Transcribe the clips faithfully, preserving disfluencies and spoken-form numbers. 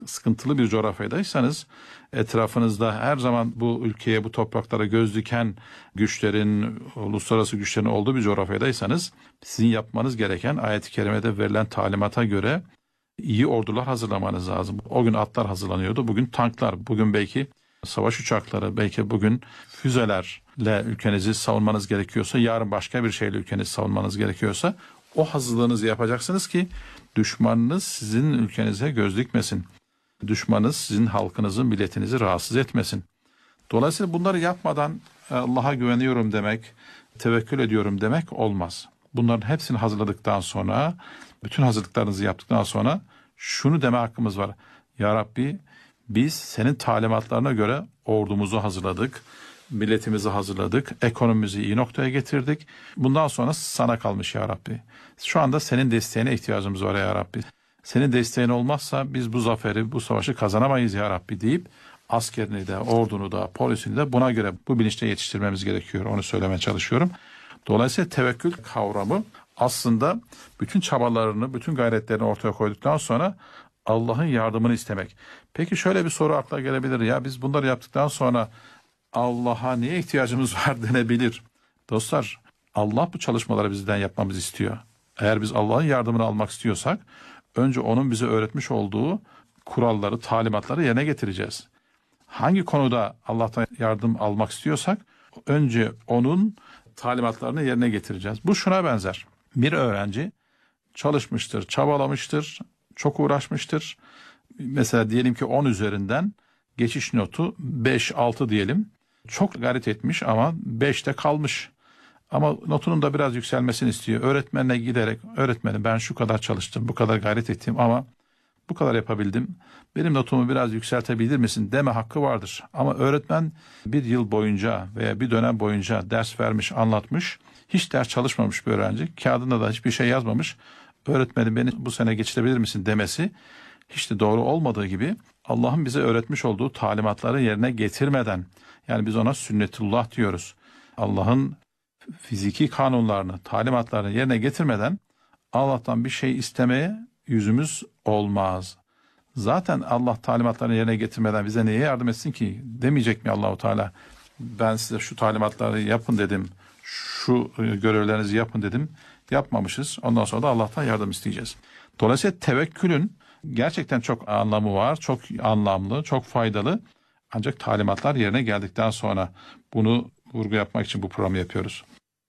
sıkıntılı bir coğrafyadaysanız, etrafınızda her zaman bu ülkeye, bu topraklara göz diken güçlerin, uluslararası güçlerin olduğu bir coğrafyadaysanız, sizin yapmanız gereken ayet-i kerimede verilen talimata göre iyi ordular hazırlamanız lazım. O gün atlar hazırlanıyordu, bugün tanklar, bugün belki savaş uçakları, belki bugün füzelerle ülkenizi savunmanız gerekiyorsa, yarın başka bir şeyle ülkenizi savunmanız gerekiyorsa, o hazırlığınızı yapacaksınız ki düşmanınız sizin ülkenize göz dikmesin. Düşmanınız sizin halkınızı, milletinizi rahatsız etmesin. Dolayısıyla bunları yapmadan Allah'a güveniyorum demek, tevekkül ediyorum demek olmaz. Bunların hepsini hazırladıktan sonra, bütün hazırlıklarınızı yaptıktan sonra şunu deme hakkımız var. Ya Rabbi, biz senin talimatlarına göre ordumuzu hazırladık, milletimizi hazırladık, ekonomimizi iyi noktaya getirdik. Bundan sonra sana kalmış ya Rabbi. Şu anda senin desteğine ihtiyacımız var ya Rabbi. Senin desteğin olmazsa biz bu zaferi, bu savaşı kazanamayız ya Rabbi deyip askerini de, ordunu da, polisini de buna göre bu bilinçle yetiştirmemiz gerekiyor. Onu söylemeye çalışıyorum. Dolayısıyla tevekkül kavramı aslında bütün çabalarını, bütün gayretlerini ortaya koyduktan sonra Allah'ın yardımını istemek. Peki şöyle bir soru akla gelebilir. Ya biz bunları yaptıktan sonra Allah'a niye ihtiyacımız var denebilir. Dostlar, Allah bu çalışmaları bizden yapmamızı istiyor. Eğer biz Allah'ın yardımını almak istiyorsak, önce onun bize öğretmiş olduğu kuralları, talimatları yerine getireceğiz. Hangi konuda Allah'tan yardım almak istiyorsak, önce onun talimatlarını yerine getireceğiz. Bu şuna benzer. Bir öğrenci çalışmıştır, çabalamıştır, çok uğraşmıştır. Mesela diyelim ki on üzerinden geçiş notu beş altı diyelim. Çok gayret etmiş ama beşte kalmış. Ama notunun da biraz yükselmesini istiyor. Öğretmenine giderek, öğretmenim ben şu kadar çalıştım, bu kadar gayret ettim ama bu kadar yapabildim. Benim notumu biraz yükseltebilir misin deme hakkı vardır. Ama öğretmen bir yıl boyunca veya bir dönem boyunca ders vermiş, anlatmış. Hiç ders çalışmamış bir öğrenci. Kağıdında da hiçbir şey yazmamış. Öğretmenim beni bu sene geçirebilir misin demesi hiç de doğru olmadığı gibi, Allah'ın bize öğretmiş olduğu talimatları yerine getirmeden, yani biz ona sünnetullah diyoruz. Allah'ın fiziki kanunlarını, talimatlarını yerine getirmeden Allah'tan bir şey istemeye yüzümüz olmaz. Zaten Allah talimatlarını yerine getirmeden bize neye yardım etsin ki? Demeyecek mi Allahu Teala? Ben size şu talimatları yapın dedim, şu görevlerinizi yapın dedim. Yapmamışız. Ondan sonra da Allah'tan yardım isteyeceğiz. Dolayısıyla tevekkülün gerçekten çok anlamı var, çok anlamlı, çok faydalı. Ancak talimatlar yerine geldikten sonra bunu vurgu yapmak için bu programı yapıyoruz.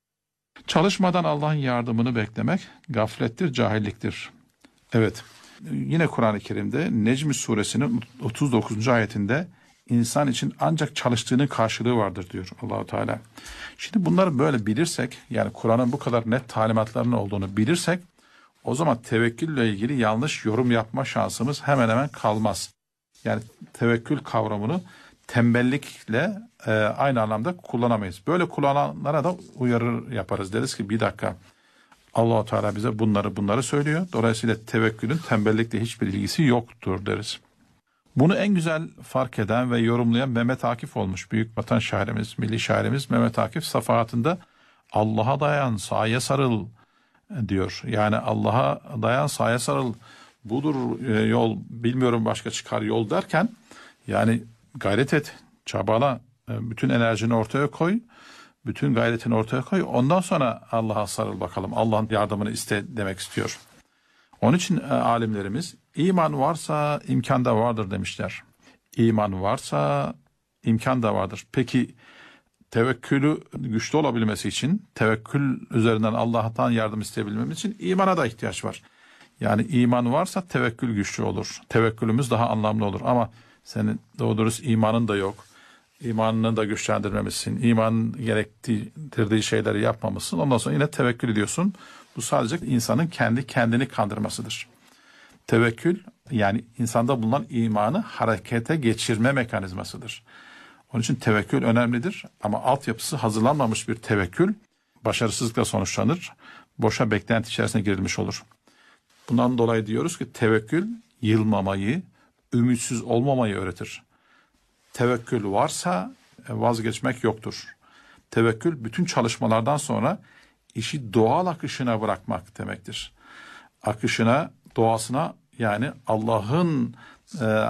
Çalışmadan Allah'ın yardımını beklemek gaflettir, cahilliktir. Evet, yine Kur'an-ı Kerim'de Necm suresinin otuz dokuzuncu ayetinde insan için ancak çalıştığının karşılığı vardır diyor Allah-u Teala. Şimdi bunları böyle bilirsek, yani Kur'an'ın bu kadar net talimatlarının olduğunu bilirsek, o zaman tevekkülle ilgili yanlış yorum yapma şansımız hemen hemen kalmaz. Yani tevekkül kavramını tembellikle e, aynı anlamda kullanamayız. Böyle kullananlara da uyarı yaparız. Deriz ki bir dakika, Allah-u Teala bize bunları bunları söylüyor. Dolayısıyla tevekkülün tembellikle hiçbir ilgisi yoktur deriz. Bunu en güzel fark eden ve yorumlayan Mehmet Akif olmuş. Büyük vatan şairimiz, milli şairimiz Mehmet Akif safahatında Allah'a dayan, sağa sarıl diyor. Yani Allah'a dayan, sağa sarıl, budur yol, bilmiyorum başka çıkar yol derken, yani gayret et, çabala, bütün enerjini ortaya koy, bütün gayretini ortaya koy. Ondan sonra Allah'a sarıl bakalım. Allah'ın yardımını iste demek istiyor. Onun için e, alimlerimiz iman varsa imkan da vardır demişler. İman varsa imkan da vardır. Peki tevekkülü güçlü olabilmesi için, tevekkül üzerinden Allah'tan yardım isteyebilmemiz için imana da ihtiyaç var. Yani iman varsa tevekkül güçlü olur. Tevekkülümüz daha anlamlı olur. Ama senin doğru dürüst imanın da yok. İmanını da güçlendirmemişsin. İmanın gerektirdiği şeyleri yapmamışsın. Ondan sonra yine tevekkül ediyorsun. Bu sadece insanın kendi kendini kandırmasıdır. Tevekkül, yani insanda bulunan imanı harekete geçirme mekanizmasıdır. Onun için tevekkül önemlidir. Ama altyapısı hazırlanmamış bir tevekkül başarısızlıkla sonuçlanır. Boşa beklenti içerisine girilmiş olur. Bundan dolayı diyoruz ki tevekkül yılmamayı, ümitsiz olmamayı öğretir. Tevekkül varsa vazgeçmek yoktur. Tevekkül bütün çalışmalardan sonra işi doğal akışına bırakmak demektir. Akışına, doğasına, yani Allah'ın e,